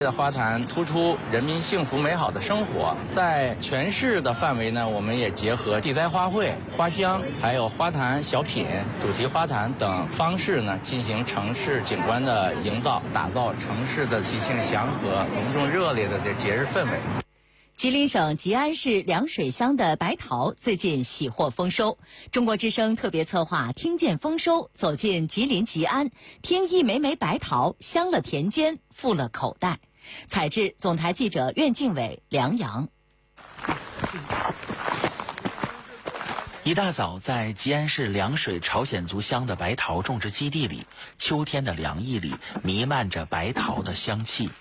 的花坛突出人民幸福美好的生活，在全市的范围呢，我们也结合地栽花卉、花香，还有花坛小品、主题花坛等方式呢，进行城市景观的营造，打造城市的喜庆祥和、隆重热烈的节日氛围。 吉林省吉安市凉水乡的白桃最近喜获丰收。中国之声特别策划听见丰收，走进吉林吉安，听一枚枚白桃，香了田间，富了口袋。采制总台记者苑敬伟、梁阳。 一大早，在吉安市凉水朝鲜族乡的白桃种植基地里，秋天的凉意里弥漫着白桃的香气。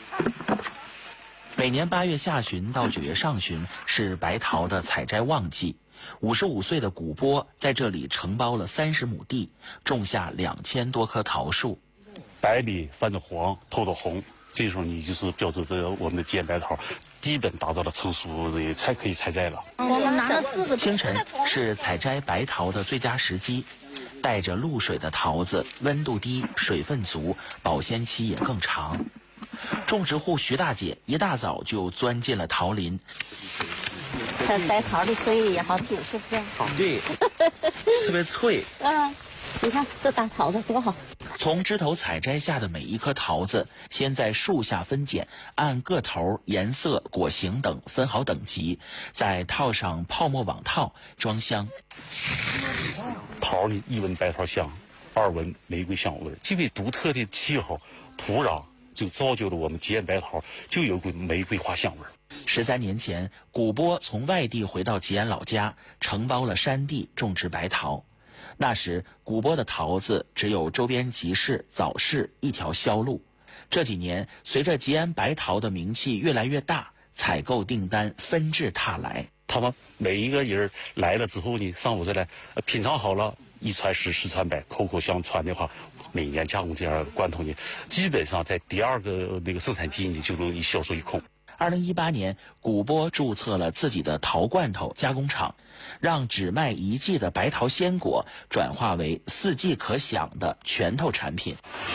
每年8月下旬到9月上旬是白桃的采摘旺季。55岁的古波在这里承包了30亩地，种下2000多棵桃树。 白里泛着黄，透着红，这时候你就是标志着我们的吉安白桃基本达到了成熟的才可以采摘了。 我们拿了4个。 清晨是采摘白桃的最佳时机，带着露水的桃子温度低，水分足，保鲜期也更长。种植户徐大姐一大早就钻进了桃林。 这摘桃的声音也好听，是不是？ 对，特别脆。 你看这大桃子多好。 从枝头采摘下的每一颗桃子，先在树下分拣，按个头、颜色、果形等分好等级，再套上泡沫网套，装箱。 桃呢，一闻白桃香，二闻玫瑰香味，具备独特的气候、土壤，就造就了我们吉安白桃就有股玫瑰花香味。 13年前，古波从外地回到吉安老家，承包了山地种植白桃。那时，古波的桃子只有周边集市、早市一条销路。这几年，随着吉安白桃的名气越来越大，采购订单纷至沓来。 他们每一个人来了之后呢，上午再来品尝好了，一传十，十传百，口口相传的话，每年加工这样的罐头呢，基本上在第2个生产季呢就容易销售一空。 2018年，古波注册了自己的桃罐头加工厂，让只卖1季的白桃鲜果转化为4季可享的拳头产品。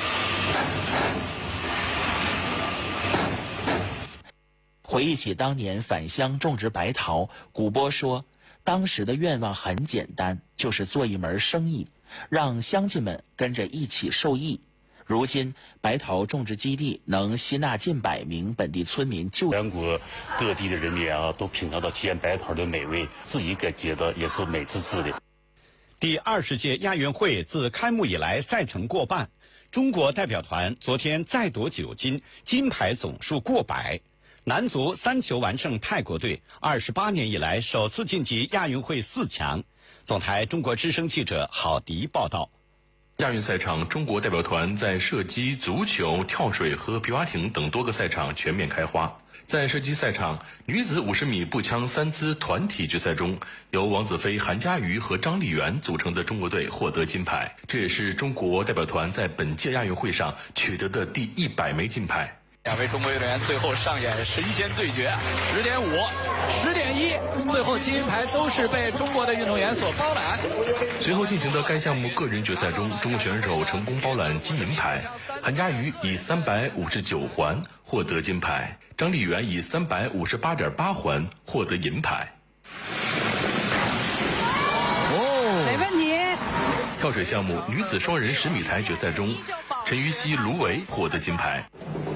回忆起当年返乡种植白桃，古波说，当时的愿望很简单，就是做一门生意，让乡亲们跟着一起受益。如今，白桃种植基地能吸纳近100名本地村民全国各地的人民啊，都品尝到吉安白桃的美味，自己感觉到也是美滋滋的。 第20届亚运会自开幕以来赛程过半，中国代表团昨天再夺9金，金牌总数过100。男足3球完胜泰国队，28年以来首次晋级亚运会4强。总台中国之声记者郝迪报道。 亚运赛场，中国代表团在射击、足球、跳水和皮划艇等多个赛场全面开花。在射击赛场，女子50米步枪3姿团体决赛中，由王子飞、韩佳瑜和张丽媛组成的中国队获得金牌，这也是中国代表团在本届亚运会上取得的第100枚金牌。 2位中国运动员最后上演神仙对决，10.5、10.1，最后金银牌都是被中国的运动员所包揽。 随后进行的该项目个人决赛中，中国选手成功包揽金银牌，韩佳瑜以359环获得金牌，张丽媛以358.8环获得银牌。 没问题。 跳水项目女子双人10米台决赛中，陈芋汐、卢维获得金牌。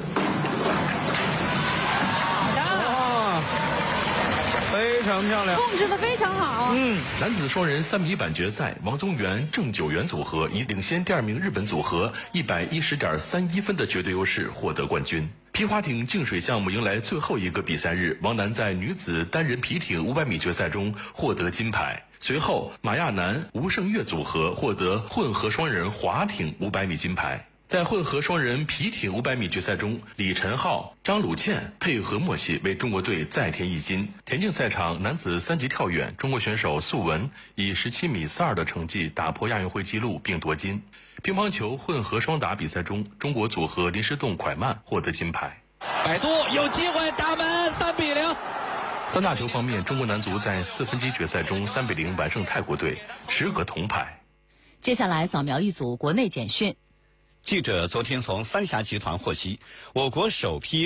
非常漂亮， 控制得非常好。 男子双人3米板决赛，王宗源、郑九元组合以领先第2名日本组合110.31分的绝对优势获得冠军。皮划艇净水项目迎来最后一个比赛日，王楠在女子单人皮艇500米决赛中获得金牌。随后，马亚楠、吴胜月组合获得混合双人划艇500米金牌。在混合双人皮艇500米决赛中，李晨浩、张鲁倩配合默契为中国队再添1金。田径赛场男子3级跳远，中国选手素文以17米42的成绩打破亚运会纪录并夺金。乒乓球混合双打比赛中，中国组合林诗栋、蒯曼获得金牌。 百度有机会打门，3比0。 三大球方面，中国男足在4分之一决赛中3比0完胜泰国队，10个铜牌。 接下来扫描一组国内简讯。 记者昨天从三峡集团获悉，我国首批